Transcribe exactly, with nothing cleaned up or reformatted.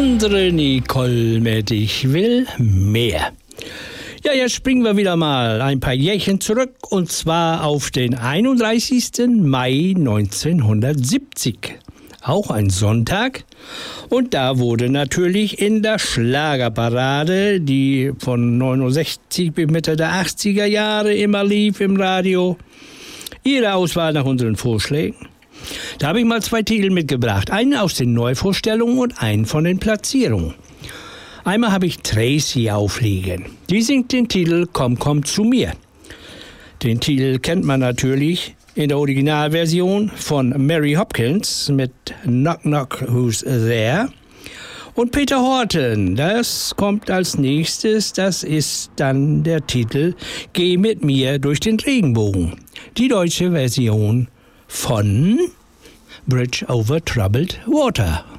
Unsere Nicole mit Ich will mehr. Ja, jetzt springen wir wieder mal ein paar Jährchen zurück, und zwar auf den einunddreißigsten Mai neunzehnhundertsiebzig. Auch ein Sonntag. Und da wurde natürlich in der Schlagerparade, die von neunundsechzig bis Mitte der achtziger Jahre immer lief im Radio, Ihre Auswahl nach unseren Vorschlägen. Da habe ich mal zwei Titel mitgebracht. Einen aus den Neuvorstellungen und einen von den Platzierungen. Einmal habe ich Tracy auflegen. Die singt den Titel Komm, komm zu mir. Den Titel kennt man natürlich in der Originalversion von Mary Hopkins mit Knock Knock Who's There. Und Peter Horton, das kommt als nächstes, das ist dann der Titel Geh mit mir durch den Regenbogen. Die deutsche Version von Bridge over Troubled Water.